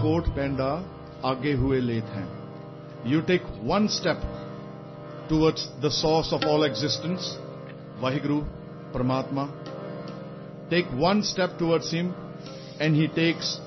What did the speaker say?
ਕੋਟ ਪੈਂਡਾ ਆਗੇ ਹੋਏ ਲੇਤ ਹੈ. You take one step towards the source of all existence, Vaheguru, Paramatma. Take one step towards Him and He takes